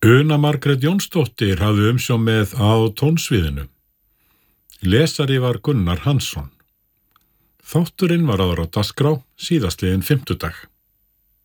Una Margrét Jónsdóttir hafði umsjón með á tónsviðinu. Lesari var Gunnar Hansson. Þátturinn var áður á dagskrá síðastliðinn fimmtudag.